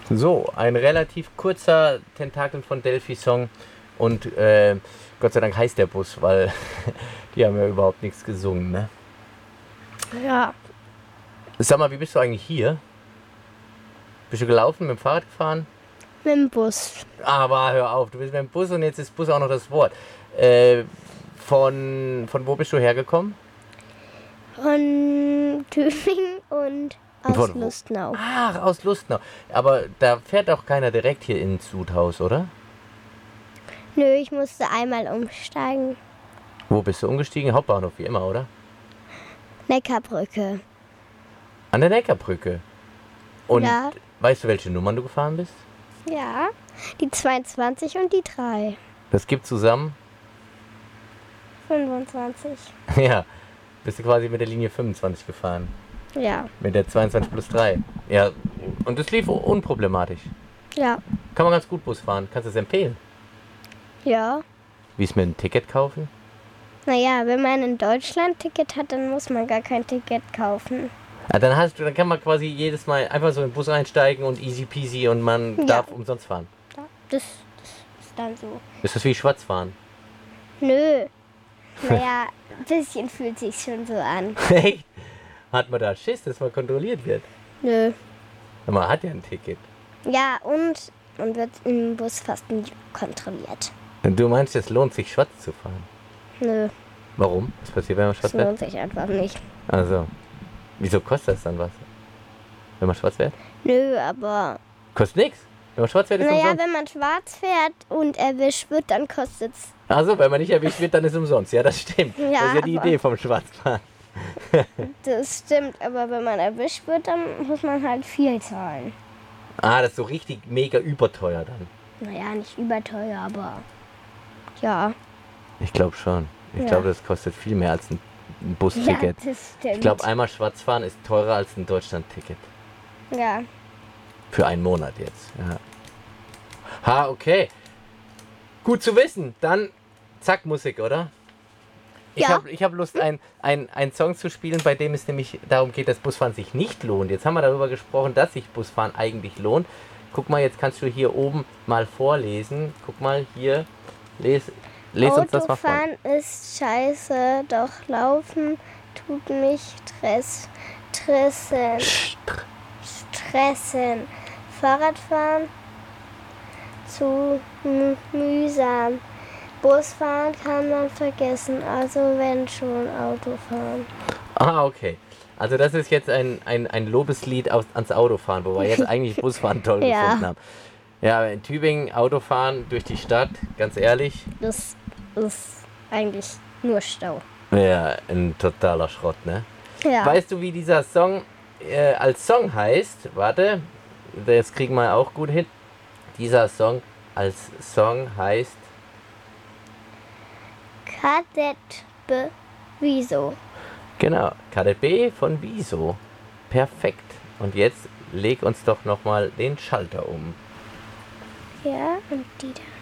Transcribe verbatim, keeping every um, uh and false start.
So, ein relativ kurzer Tentakel von Delphi-Song und äh, Gott sei Dank heißt der Bus, weil die haben ja überhaupt nichts gesungen, ne? Ja. Sag mal, wie bist du eigentlich hier? Bist du gelaufen, mit dem Fahrrad gefahren? Mit dem Bus. Aber hör auf, du bist mit dem Bus und jetzt ist Bus auch noch das Wort. Äh, von, von wo bist du hergekommen? Von Tübingen und aus Von wo? Lustenau. Ach, aus Lustenau. Aber da fährt auch keiner direkt hier ins Sudhaus, oder? Nö, ich musste einmal umsteigen. Wo bist du umgestiegen? Hauptbahnhof wie immer, oder? Neckarbrücke. An der Neckarbrücke. Und Ja. weißt du, welche Nummern du gefahren bist? Ja, die zweiundzwanzig und die drei. Das gibt zusammen, fünfundzwanzig. ja, bist du quasi mit der Linie fünfundzwanzig gefahren. Ja. Mit der zweiundzwanzig plus drei. Ja, und das lief unproblematisch. Ja. Kann man ganz gut Bus fahren. Kannst du es empfehlen? Ja. Wie ist mit einem Ticket kaufen? Naja, wenn man ein Deutschland-Ticket hat, dann muss man gar kein Ticket kaufen. Ja, dann, hast du, dann kann man quasi jedes Mal einfach so in den Bus einsteigen und easy peasy und man Ja. darf umsonst fahren. Ja, das, das ist dann so. Ist das wie Schwarzfahren? Nö. Naja, ein bisschen fühlt sich schon so an. Hey, hat man da Schiss, dass man kontrolliert wird? Nö. Ja, man hat ja ein Ticket. Ja, und man wird im Bus fast nie kontrolliert. Und du meinst, es lohnt sich, schwarz zu fahren? Nö, Warum? Was passiert, wenn man schwarz das fährt? lohnt sich einfach nicht. Also, wieso kostet das dann was? Wenn man schwarz fährt? Nö, aber Kostet nichts. Wenn man schwarz fährt, ist es naja, umsonst. wenn man schwarz fährt und erwischt wird, dann kostet's. Also, wenn man nicht erwischt wird, dann ist es umsonst. Ja, das stimmt. Ja, das ist ja die aber- Idee vom Schwarzfahren. Das stimmt, aber wenn man erwischt wird, dann muss man halt viel zahlen. Ah, das ist so richtig mega überteuer dann. Naja, nicht überteuer, aber ja. Ich glaube schon. Ich Ja. glaube, das kostet viel mehr als ein ein Ja, Busticket. das stimmt. Ich glaube, einmal schwarz fahren ist teurer als ein Deutschland-Ticket. Ja. Für einen Monat jetzt. Ja. Ha, okay. Gut zu wissen. Dann zack, Musik, oder? Ich Ja. habe ich hab Lust, einen ein Song zu spielen, bei dem es nämlich darum geht, dass Busfahren sich nicht lohnt. Jetzt haben wir darüber gesprochen, dass sich Busfahren eigentlich lohnt. Guck mal, jetzt kannst du hier oben mal vorlesen. Guck mal hier. Les, les uns das mal vor. Autofahren ist scheiße, doch laufen tut mich stress, stressen. Stressen. Fahrradfahren zu mü- mühsam. Busfahren kann man vergessen, also wenn schon Autofahren. Ah, okay. Also das ist jetzt ein, ein, ein Lobeslied aus, ans Autofahren, wo wir jetzt eigentlich Busfahren toll Ja. gefunden haben. Ja, in Tübingen Autofahren durch die Stadt, ganz ehrlich, Das ist eigentlich nur Stau. ja, ein totaler Schrott, ne? Ja. Weißt du, wie dieser Song äh, als Song heißt? Warte, das kriegen wir auch gut hin. Dieser Song als Song heißt, Kadett B. Wieso? genau, K D B von Wieso. Perfekt. Und jetzt leg uns doch nochmal den Schalter um. Ja, und die da.